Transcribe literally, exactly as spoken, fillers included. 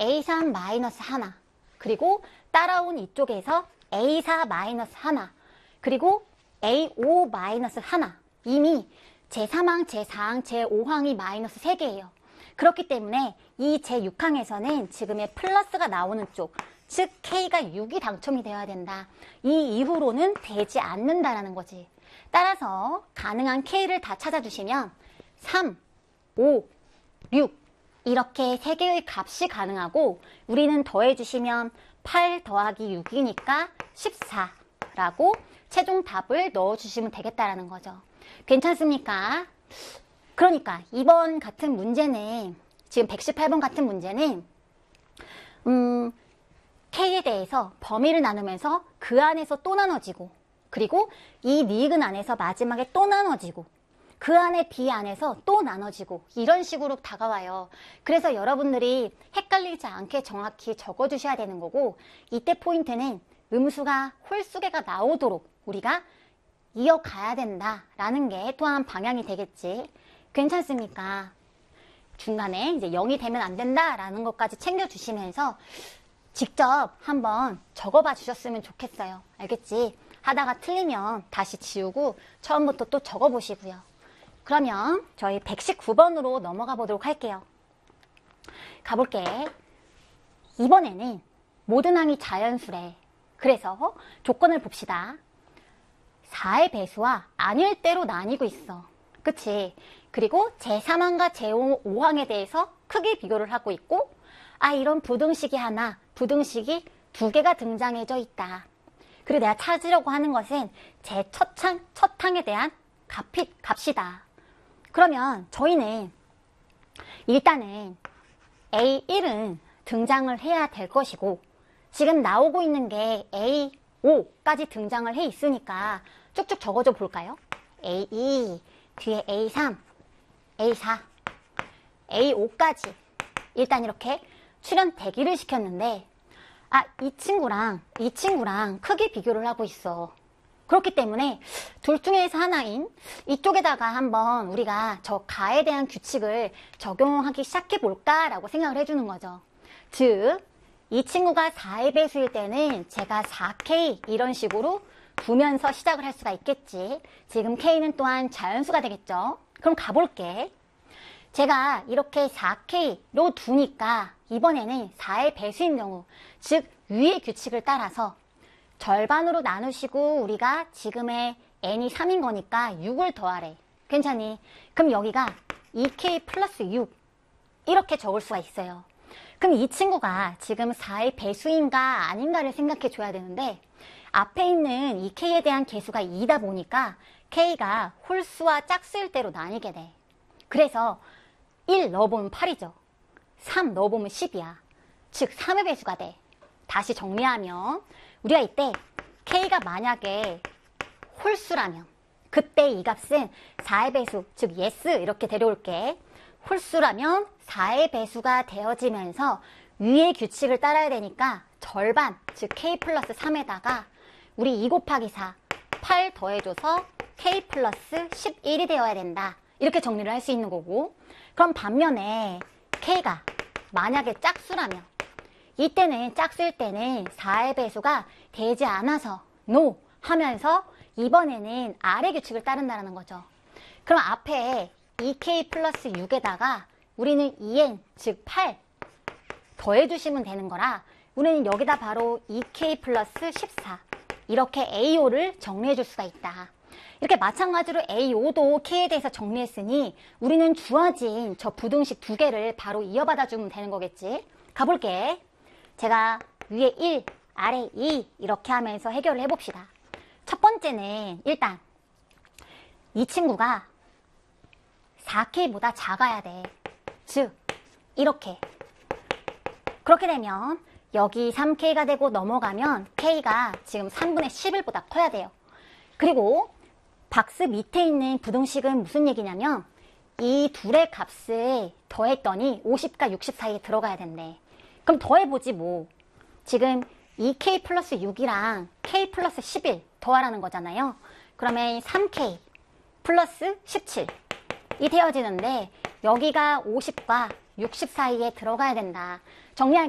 에이 삼 마이너스 하나, 그리고 따라온 이쪽에서 에이 사 마이너스 하나, 그리고 에이 오 마이너스 하나. 이미 제삼 항, 제사 항, 제오 항이 마이너스 세 개예요. 그렇기 때문에 이 제육 항에서는 지금의 플러스가 나오는 쪽, 즉 K가 육이 당첨이 되어야 된다. 이 이후로는 되지 않는다라는 거지. 따라서 가능한 K를 다 찾아주시면 삼, 오, 육 이렇게 세 개의 값이 가능하고, 우리는 더해주시면 팔 더하기 육이니까 십사라고 최종 답을 넣어주시면 되겠다라는 거죠. 괜찮습니까? 그러니까 이번 같은 문제는, 지금 백십팔 번 같은 문제는 음, K에 대해서 범위를 나누면서 그 안에서 또 나눠지고, 그리고 이 니은 안에서 마지막에 또 나눠지고, 그 안에 B 안에서 또 나눠지고, 이런 식으로 다가와요. 그래서 여러분들이 헷갈리지 않게 정확히 적어주셔야 되는 거고, 이때 포인트는 음수가 홀수개가 나오도록 우리가 이어가야 된다라는 게 또한 방향이 되겠지. 괜찮습니까? 중간에 이제 영이 되면 안 된다라는 것까지 챙겨주시면서 직접 한번 적어봐 주셨으면 좋겠어요. 알겠지? 하다가 틀리면 다시 지우고 처음부터 또 적어보시고요. 그러면 저희 백십구 번으로 넘어가 보도록 할게요. 가볼게. 이번에는 모든 항이 자연수래. 그래서 조건을 봅시다. 사의 배수와 아닐 때로 나뉘고 있어. 그치? 그리고 제삼 항과 제오 항에 대해서 크게 비교를 하고 있고, 아, 이런 부등식이 하나, 부등식이 두 개가 등장해져 있다. 그리고 내가 찾으려고 하는 것은 제 첫 항, 첫 항에 대한 값이, 값이다. 그러면 저희는 일단은 에이 일은 등장을 해야 될 것이고, 지금 나오고 있는 게 에이 오까지 등장을 해 있으니까 쭉쭉 적어줘 볼까요? 에이 이, 뒤에 에이 삼, 에이 사, 에이 오까지 일단 이렇게 출현 대기를 시켰는데, 아, 이 친구랑 이 친구랑 크게 비교를 하고 있어. 그렇기 때문에 둘 중에서 하나인 이쪽에다가 한번 우리가 저 가에 대한 규칙을 적용하기 시작해 볼까라고 생각을 해주는 거죠. 즉, 이 친구가 사의 배수일 때는 제가 사 케이 이런 식으로 두면서 시작을 할 수가 있겠지. 지금 K는 또한 자연수가 되겠죠. 그럼 가볼게. 제가 이렇게 사 케이로 두니까 이번에는 사의 배수인 경우, 즉 위의 규칙을 따라서 절반으로 나누시고 우리가 지금의 n이 삼인 거니까 육을 더하래. 괜찮니? 그럼 여기가 이 케이 플러스 육 이렇게 적을 수가 있어요. 그럼 이 친구가 지금 사의 배수인가 아닌가를 생각해 줘야 되는데, 앞에 있는 이 K에 대한 개수가 이다 보니까 K가 홀수와 짝수일 대로 나뉘게 돼. 그래서 일 넣어보면 팔이죠. 삼 넣어보면 십이야. 즉 삼의 배수가 돼. 다시 정리하면 우리가 이때 K가 만약에 홀수라면 그때 이 값은 사의 배수, 즉 예스 이렇게 데려올게. 홀수라면 사의 배수가 되어지면서 위의 규칙을 따라야 되니까 절반, 즉 K 플러스 삼에다가 우리 이 곱하기 사, 팔 더해줘서 K 플러스 십일이 되어야 된다. 이렇게 정리를 할 수 있는 거고, 그럼 반면에 K가 만약에 짝수라면 이때는 짝수일 때는 사의 배수가 되지 않아서 NO 하면서 이번에는 아래 규칙을 따른다는 거죠. 그럼 앞에 이 케이 플러스 육에다가 우리는 이 엔, 즉 팔 더해주시면 되는 거라 우리는 여기다 바로 이 케이 플러스 십사 이렇게 에이 오를 정리해 줄 수가 있다. 이렇게 마찬가지로 에이 오도 K에 대해서 정리했으니 우리는 주어진 저 부등식 두 개를 바로 이어받아 주면 되는 거겠지. 가볼게. 제가 위에 일, 아래 이 이렇게 하면서 해결을 해봅시다. 첫 번째는 일단 이 친구가 사 케이보다 작아야 돼. 즉 이렇게 그렇게 되면 여기 삼 케이가 되고 넘어가면 K가 지금 삼분의 십일보다 커야 돼요. 그리고 박스 밑에 있는 부등식은 무슨 얘기냐면 이 둘의 값을 더했더니 오십과 육십 사이에 들어가야 된대. 그럼 더해보지 뭐. 지금 이 케이 플러스 육이랑 K 플러스 십일 더하라는 거잖아요. 그러면 삼 케이 플러스 십칠이 되어지는데 여기가 오십과 육십 사이에 들어가야 된다. 정리할게요.